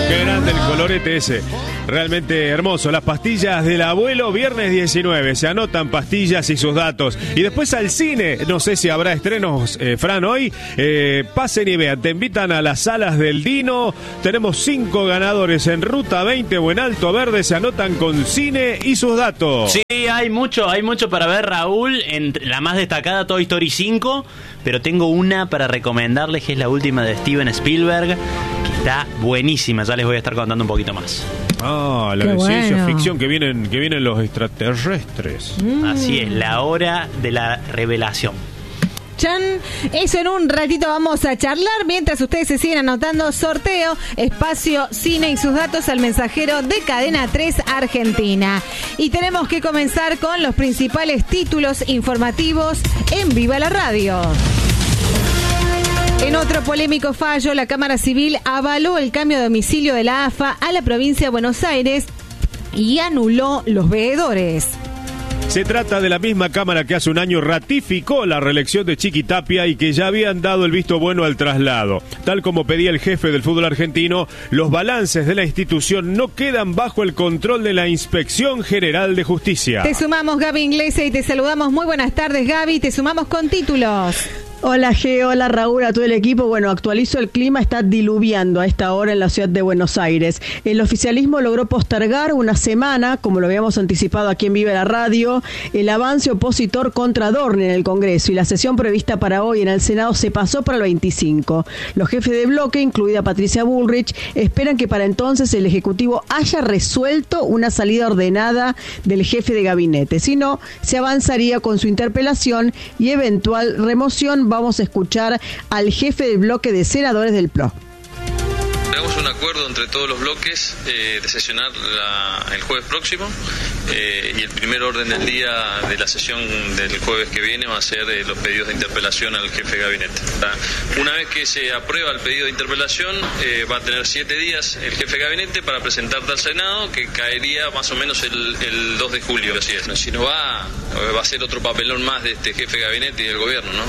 Qué grande el colorete ese. Realmente hermoso. Las pastillas del abuelo, viernes 19. Se anotan pastillas y sus datos. Y después al cine. No sé si habrá estrenos, Fran, hoy. Pasen y vean. Te invitan a las salas del Dino. Tenemos 5 ganadores en Ruta 20 o en Alto Verde. Se anotan con cine y sus datos. Sí, hay mucho para ver, Raúl. La más destacada, Toy Story 5. Pero tengo una para recomendarles, que es la última de Steven Spielberg, que está buenísima. Ya les voy a estar contando un poquito más. Ah, la de ciencia ficción, que vienen los extraterrestres. Así es, la hora de la revelación. Chan, eso en un ratito vamos a charlar. Mientras ustedes se siguen anotando, sorteo, espacio, cine y sus datos al mensajero de Cadena 3 Argentina. Y tenemos que comenzar con los principales títulos informativos en Viva la Radio. En otro polémico fallo, la Cámara Civil avaló el cambio de domicilio de la AFA a la provincia de Buenos Aires y anuló los veedores. Se trata de la misma Cámara que hace un año ratificó la reelección de Chiqui Tapia y que ya habían dado el visto bueno al traslado. Tal como pedía el jefe del fútbol argentino, los balances de la institución no quedan bajo el control de la Inspección General de Justicia. Te sumamos, Gaby Inglese, y te saludamos. Muy buenas tardes, Gaby. Te sumamos con títulos. Hola G, hola Raúl, a todo el equipo. Bueno, actualizo el clima, está diluviando a esta hora en la ciudad de Buenos Aires. El oficialismo logró postergar una semana, como lo habíamos anticipado aquí en Viva la Radio, el avance opositor contra Dorni en el Congreso, y la sesión prevista para hoy en el Senado se pasó para el 25. Los jefes de bloque, incluida Patricia Bullrich, esperan que para entonces el Ejecutivo haya resuelto una salida ordenada del jefe de gabinete. Si no, se avanzaría con su interpelación y eventual remoción. Vamos a escuchar al jefe del bloque de senadores del PRO. Tenemos un acuerdo entre todos los bloques de sesionar el jueves próximo y el primer orden del día de la sesión del jueves que viene va a ser los pedidos de interpelación al jefe de gabinete. Una vez que se aprueba el pedido de interpelación, va a tener 7 días el jefe de gabinete para presentarte al Senado, que caería más o menos el 2 de julio. Así es. Si no va a ser otro papelón más de este jefe de gabinete y del gobierno, ¿no?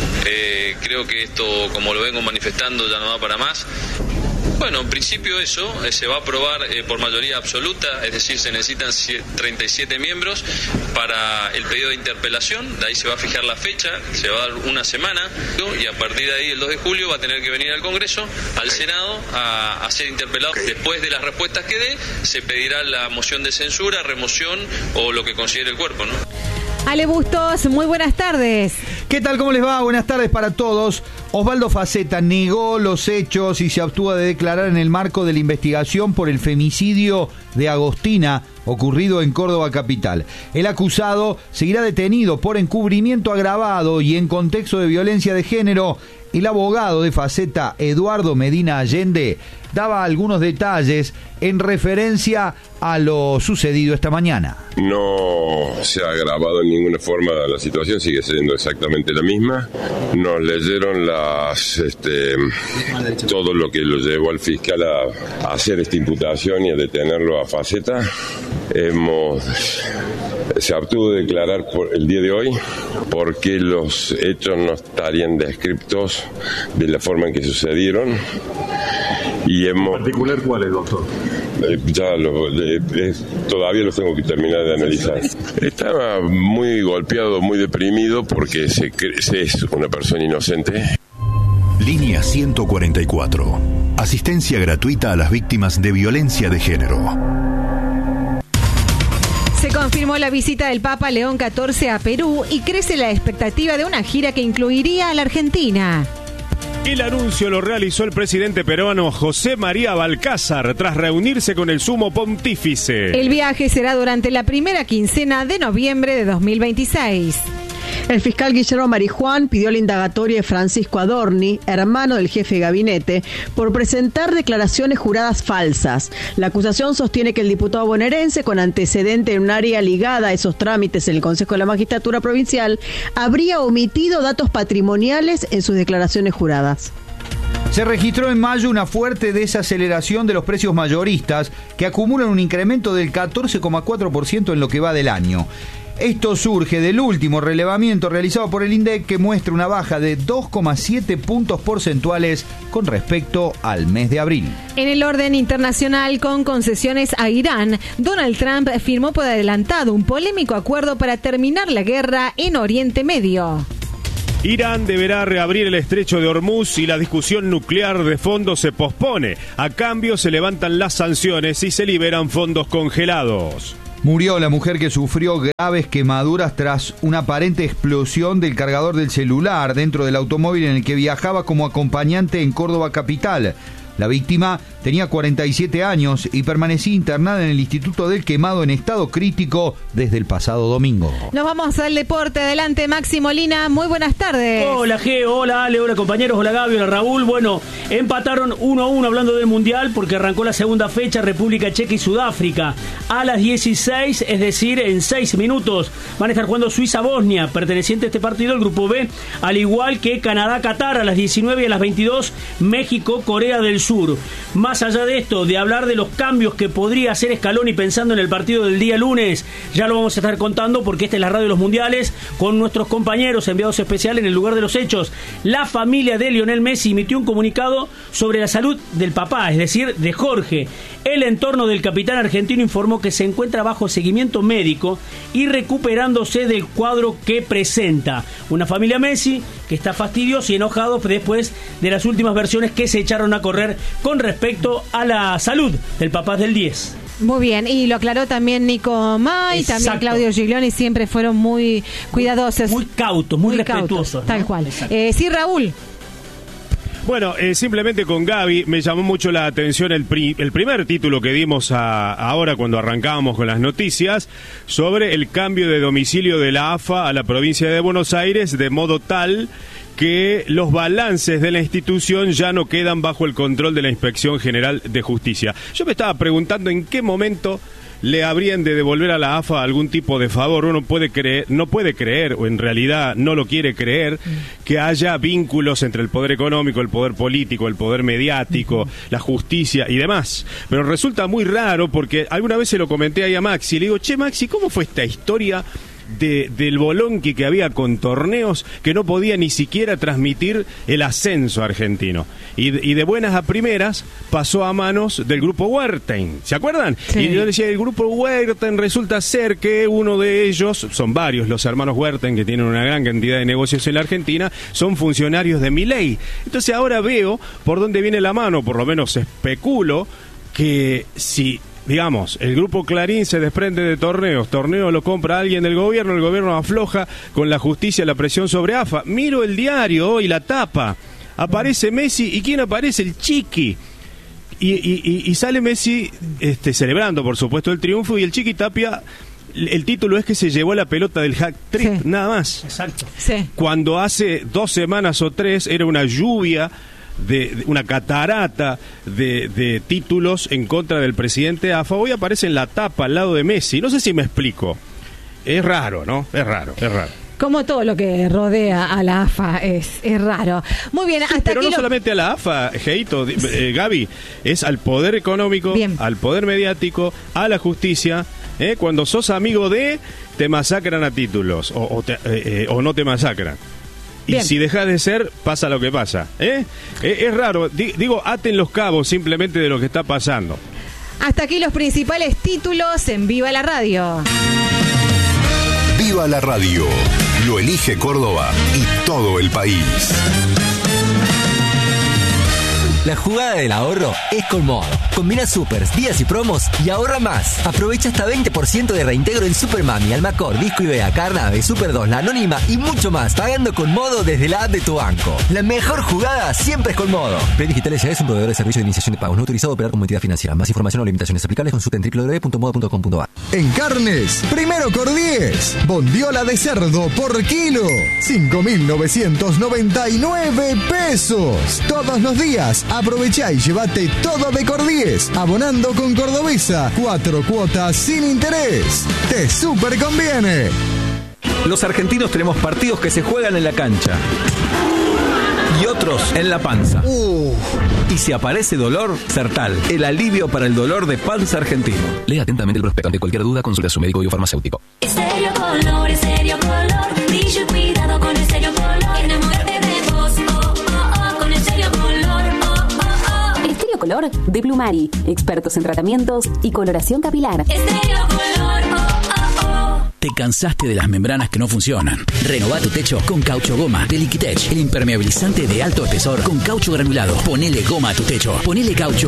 Creo que esto, como lo vengo manifestando, ya no da para más. Bueno, en principio eso se va a aprobar por mayoría absoluta, es decir, se necesitan 37 miembros para el pedido de interpelación. De ahí se va a fijar la fecha, se va a dar una semana, y a partir de ahí, el 2 de julio, va a tener que venir al Congreso, al Senado, a ser interpelado. Después de las respuestas que dé, se pedirá la moción de censura, remoción o lo que considere el cuerpo, ¿no? Ale Bustos, muy buenas tardes. ¿Qué tal? ¿Cómo les va? Buenas tardes para todos. Osvaldo Faceta negó los hechos y se abstuvo de declarar en el marco de la investigación por el femicidio de Agostina ocurrido en Córdoba capital. El acusado seguirá detenido por encubrimiento agravado y en contexto de violencia de género. El abogado de Faceta, Eduardo Medina Allende, daba algunos detalles en referencia a lo sucedido esta mañana. No se ha agravado en ninguna forma la situación, sigue siendo exactamente la misma. Nos leyeron todo lo que lo llevó al fiscal a hacer esta imputación y a detenerlo a Faceta. Se abstuvo de declarar por el día de hoy porque los hechos no estarían descriptos de la forma en que sucedieron. Y ¿en particular cuáles, doctor? Todavía los tengo que terminar de analizar. Estaba muy golpeado, muy deprimido porque es una persona inocente. Línea 144. Asistencia gratuita a las víctimas de violencia de género. Se confirmó la visita del Papa León XIV a Perú y crece la expectativa de una gira que incluiría a la Argentina. El anuncio lo realizó el presidente peruano José María Balcázar tras reunirse con el sumo pontífice. El viaje será durante la primera quincena de noviembre de 2026. El fiscal Guillermo Marijuán pidió la indagatoria de Francisco Adorni, hermano del jefe de gabinete, por presentar declaraciones juradas falsas. La acusación sostiene que el diputado bonaerense, con antecedente en un área ligada a esos trámites en el Consejo de la Magistratura Provincial, habría omitido datos patrimoniales en sus declaraciones juradas. Se registró en mayo una fuerte desaceleración de los precios mayoristas que acumulan un incremento del 14,4% en lo que va del año. Esto surge del último relevamiento realizado por el INDEC, que muestra una baja de 2,7 puntos porcentuales con respecto al mes de abril. En el orden internacional, con concesiones a Irán, Donald Trump firmó por adelantado un polémico acuerdo para terminar la guerra en Oriente Medio. Irán deberá reabrir el estrecho de Hormuz y la discusión nuclear de fondo se pospone. A cambio se levantan las sanciones y se liberan fondos congelados. Murió la mujer que sufrió graves quemaduras tras una aparente explosión del cargador del celular dentro del automóvil en el que viajaba como acompañante en Córdoba capital. La víctima tenía 47 años y permanecía internada en el Instituto del Quemado en estado crítico desde el pasado domingo. Nos vamos al deporte. Adelante, Maxi Molina. Muy buenas tardes. Hola, G. Hola, Ale. Hola, compañeros. Hola, Gaby. Hola, Raúl. Bueno, empataron 1-1 hablando del Mundial porque arrancó la segunda fecha, República Checa y Sudáfrica. A las 16, es decir, en 6 minutos, van a estar jugando Suiza-Bosnia, perteneciente a este partido, el Grupo B, al igual que Canadá-Qatar a las 19 y a las 22, México-Corea del Sur. Más allá de esto, de hablar de los cambios que podría hacer Scaloni pensando en el partido del día lunes, ya lo vamos a estar contando porque esta es la radio de los mundiales con nuestros compañeros enviados especiales en el lugar de los hechos. La familia de Lionel Messi emitió un comunicado sobre la salud del papá, es decir, de Jorge. El entorno del capitán argentino informó que se encuentra bajo seguimiento médico y recuperándose del cuadro que presenta. Una familia Messi que está fastidiosa y enojado después de las últimas versiones que se echaron a correr con respecto a la salud del papá del 10. Muy bien, y lo aclaró también Nico May, Exacto. también Claudio Giglioni, siempre fueron muy cuidadosos. Muy cautos, muy respetuosos, ¿no? Tal cual. Sí, Raúl. Bueno, simplemente con Gaby me llamó mucho la atención el primer título que dimos ahora cuando arrancábamos con las noticias sobre el cambio de domicilio de la AFA a la provincia de Buenos Aires, de modo tal que los balances de la institución ya no quedan bajo el control de la Inspección General de Justicia. Yo me estaba preguntando en qué momento le habrían de devolver a la AFA algún tipo de favor. Uno no puede creer, o en realidad no lo quiere creer, que haya vínculos entre el poder económico, el poder político, el poder mediático, la justicia y demás. Pero resulta muy raro porque alguna vez se lo comenté ahí a Maxi, le digo, che Maxi, ¿cómo fue esta historia del bolonqui que había con Torneos que no podía ni siquiera transmitir el ascenso argentino? Y de buenas a primeras pasó a manos del grupo Wertheim, ¿se acuerdan? Sí. Y yo decía, el grupo Wertheim resulta ser que uno de ellos, son varios los hermanos Wertheim que tienen una gran cantidad de negocios en la Argentina, son funcionarios de Milei. Entonces ahora veo por dónde viene la mano, por lo menos especulo que si, digamos, el grupo Clarín se desprende de Torneos lo compra alguien del gobierno, el gobierno afloja con la justicia la presión sobre AFA. Miro el diario hoy, la tapa, aparece Messi, ¿y quién aparece? El Chiqui. Y sale Messi celebrando, por supuesto, el triunfo, y el Chiqui Tapia, el título es que se llevó la pelota del hat-trick, sí, nada más. Exacto. Sí. Cuando hace 2 semanas o 3 era una lluvia de una catarata de títulos en contra del presidente AFA. Hoy aparece en la tapa al lado de Messi. No sé si me explico. Es raro, ¿no? Es raro. Como todo lo que rodea a la AFA es raro. Muy bien, hasta pero aquí no solamente a la AFA, Geito, Gaby, es al poder económico, bien, al poder mediático, a la justicia. Cuando sos amigo te masacran a títulos o no te masacran. Bien. Y si dejas de ser, pasa lo que pasa. Es raro. Digo, aten los cabos simplemente de lo que está pasando. Hasta aquí los principales títulos en Viva la Radio. Viva la Radio. Lo elige Córdoba y todo el país. La jugada del ahorro es Colmodo. Combina supers, días y promos y ahorra más. Aprovecha hasta 20% de reintegro en Supermami, Almacor, Disco Ibea, Carnave, Super 2, La Anónima y mucho más, pagando con Modo desde la app de tu banco. La mejor jugada siempre es Colmodo. Play Digital S.A. es un proveedor de servicio de iniciación de pagos no autorizado a operar como entidad financiera. Más información o limitaciones aplicables consulta en www.modo.com.ar. En carnes, primero Cordies. Bondiola de cerdo por kilo, 5.999 pesos. Todos los días aprovechá y llévate todo de Cordies, abonando con Cordobesa, 4 cuotas sin interés. Te súper conviene. Los argentinos tenemos partidos que se juegan en la cancha y otros en la panza. Y si aparece dolor, Sertal, el alivio para el dolor de panza argentino. Lea atentamente el prospecto. Ante cualquier duda, consulte a su médico y farmacéutico. Estéreo Color, brillo y cuidado con Estéreo Color. Enamórate de vos, con Estéreo Color, Estéreo Color de Plumari, expertos en tratamientos y coloración capilar. Estéreo Color, ¿Te cansaste de las membranas que no funcionan? Renová tu techo con Caucho Goma de Liquitech, el impermeabilizante de alto espesor con caucho granulado. Ponele goma a tu techo. Ponele caucho.